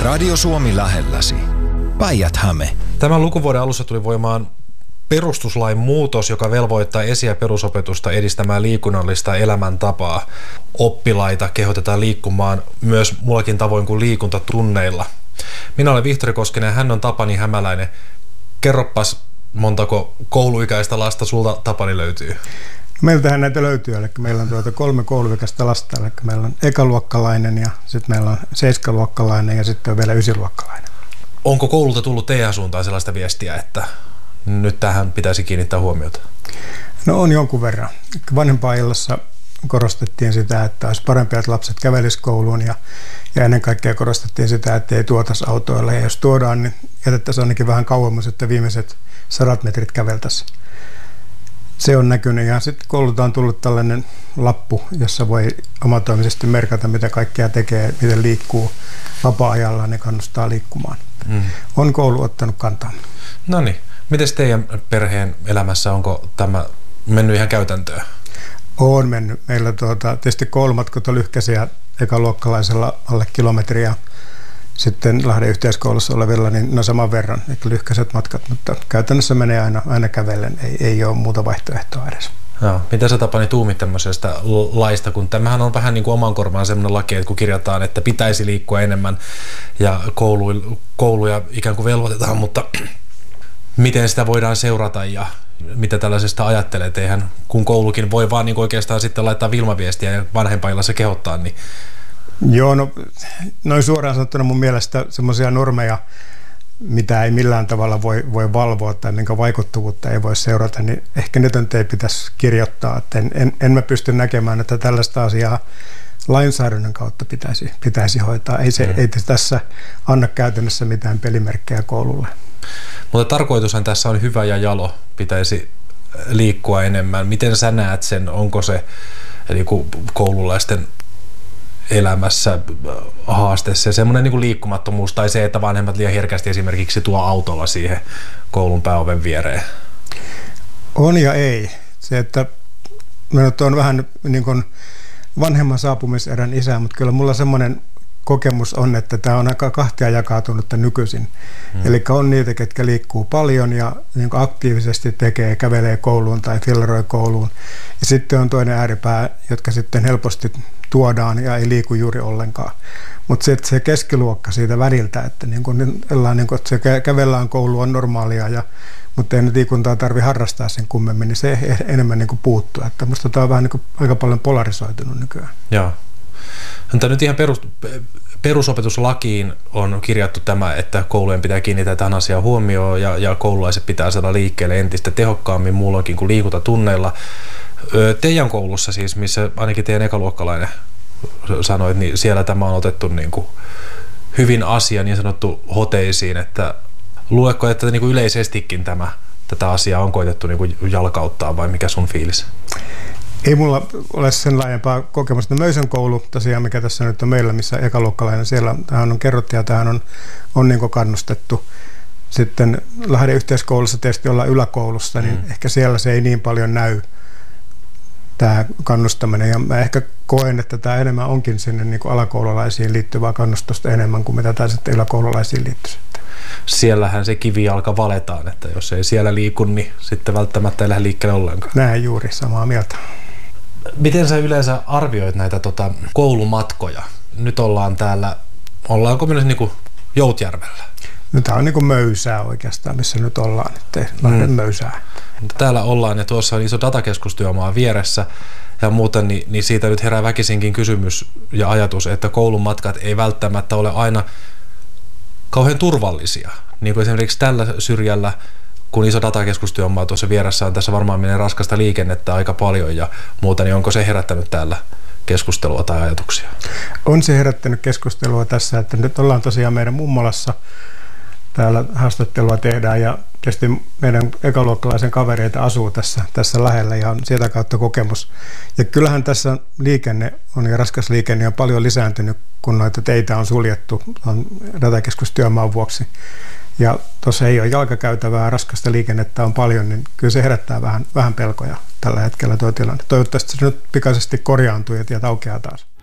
Radio Suomi lähelläsi. Päijät-Häme. Tämän lukuvuoden alussa tuli voimaan perustuslain muutos, joka velvoittaa esi- ja perusopetusta edistämään liikunnallista elämäntapaa. Oppilaita kehotetaan liikkumaan myös mullakin tavoin kuin liikuntatunneilla. Minä olen Vihtori Koskinen ja hän on Tapani Hämäläinen. Kerropas, montako kouluikäistä lasta sulta, Tapani, löytyy? Meiltähän näitä löytyy, eli meillä on 3 kouluikäistä lasta, eli meillä on ekaluokkalainen ja sitten meillä on 7-luokkalainen ja sitten on vielä 9-luokkalainen. Onko koululta tullut teidän suuntaan sellaista viestiä, että nyt tähän pitäisi kiinnittää huomiota? No on jonkun verran. Vanhempainillassa korostettiin sitä, että olisi parempi, että lapset kävelisivät kouluun ja ennen kaikkea korostettiin sitä, että ei tuotaisi autoilla. Ja jos tuodaan, niin jätettäisiin ainakin vähän kauemmas, että viimeiset 100 metrit käveltäisiin. Se on näkynyt ja sitten koululta on tullut tällainen lappu, jossa voi omatoimisesti merkata, mitä kaikkea tekee, miten liikkuu vapaa-ajalla, ne kannustaa liikkumaan. On koulu ottanut kantaa. No niin. Miten teidän perheen elämässä, onko tämä mennyt ihan käytäntöön? On mennyt. Meillä tietysti koulumatkat on lyhkäisiä ekaluokkalaisella alle kilometriä. Sitten Lahden yhteiskoulussa olevilla niin no saman verran, eli lyhkäiset matkat, mutta käytännössä menee aina kävellen, ei ole muuta vaihtoehtoa edes. No, mitä sä, Tapani, tuumit tämmöisestä laista, kun tämähän on vähän niin kuin oman korvaan semmoinen laki, että kun kirjataan, että pitäisi liikkua enemmän ja kouluja ikään kuin velvoitetaan, mutta miten sitä voidaan seurata ja mitä tällaisesta ajattelet? Eihän, kun koulukin voi vaan niin oikeastaan sitten laittaa Vilma-viestiä ja vanhempainillassa kehottaa, niin... Joo, no noin suoraan sanottuna mun mielestä semmoisia normeja, mitä ei millään tavalla voi valvoa tai minkä vaikuttavuutta ei voi seurata, niin ehkä nyt ei pitäisi kirjoittaa. Että en mä pysty näkemään, että tällaista asiaa lainsäädännön kautta pitäisi hoitaa. Ei tässä anna käytännössä mitään pelimerkkejä koululle. Mutta tarkoitushan tässä on hyvä ja jalo, pitäisi liikkua enemmän. Miten sä näet sen, onko se eli koululaisten elämässä haaste se semmoinen niin kuin liikkumattomuus tai se, että vanhemmat liian herkästi esimerkiksi tuo autolla siihen koulun pääoven viereen? On ja ei. Se, että minut on vähän niin kuin vanhemman saapumiserän isä, mutta kyllä mulla semmoinen kokemus on, että tämä on aika kahtia jakautunutta nykyisin. Eli on niitä, ketkä liikkuu paljon ja niin kuin aktiivisesti kävelee kouluun tai filleroi kouluun. Ja sitten on toinen ääripää, jotka sitten helposti tuodaan ja ei liiku juuri ollenkaan. Mutta se keskiluokka siitä väliltä, että se kävellään kouluun on normaalia, mutta ei nyt liikuntaa tarvitse harrastaa sen kummemmin, niin se enemmän niin kuin puuttuu. Että musta tämä on vähän niin kuin aika paljon polarisoitunut nykyään. Joo. Mutta nyt ihan perusopetuslakiin on kirjattu tämä, että koulujen pitää kiinnittää tähän asiaan huomioon ja koululaiset pitää saada liikkeelle entistä tehokkaammin muulloinkin kuin liikuntatunneilla. Teidän koulussa siis, missä ainakin teidän ekaluokkalainen sanoit, niin siellä tämä on otettu niin kuin hyvin asia niin sanottu hoteisiin, että luuletko, että niin kuin yleisestikin tätä asiaa on koitettu niin kuin jalkauttaa vai mikä sun fiilis? Ei mulla ole sen laajempaa kokemusta. Möysön koulu tosiaan, mikä tässä nyt on meillä, missä ekaluokkalainen, siellä tähän on kerrottu ja tähän on niin kuin kannustettu. Sitten Lahden yhteiskoulussa tietysti ollaan yläkoulussa, niin ehkä siellä se ei niin paljon näy, tämä kannustaminen. Ja mä ehkä koen, että tämä enemmän onkin sinne niin kuin alakoululaisiin liittyvää kannustusta enemmän kuin mitä tämä sitten yläkoululaisiin liittyy. Siellähän se kivijalka valetaan, että jos ei siellä liiku, niin sitten välttämättä ei lähde liikkeelle ollenkaan. Näin juuri, samaa mieltä. Miten sä yleensä arvioit näitä koulumatkoja? Nyt ollaanko myös niin kuin Joutjärvellä? No, tämä on niin kuin Möysää oikeastaan, missä nyt ollaan, ettei Lahden Möysää. Täällä ollaan ja tuossa on iso datakeskustyömaa vieressä ja muuten, niin siitä nyt herää väkisinkin kysymys ja ajatus, että koulumatkat ei välttämättä ole aina kauhean turvallisia. Niin kuin esimerkiksi tällä syrjällä, kun iso datakeskustyömaa tuossa vieressä on, tässä varmaan menee raskasta liikennettä aika paljon ja muuta, niin onko se herättänyt täällä keskustelua tai ajatuksia? On se herättänyt keskustelua tässä, että nyt ollaan tosiaan meidän mummolassa. Täällä haastattelua tehdään ja tietysti meidän ekaluokkalaisen kavereita asuu tässä lähellä ja on sieltä kautta kokemus. Ja kyllähän tässä liikenne ja raskas liikenne on paljon lisääntynyt, kun noita teitä on suljettu datakeskustyömaan vuoksi. Ja tuossa ei ole jalkakäytävää, raskasta liikennettä on paljon, niin kyllä se herättää vähän pelkoja tällä hetkellä tuo tilanne. Toivottavasti se nyt pikaisesti korjaantuu ja tiet aukeaa taas.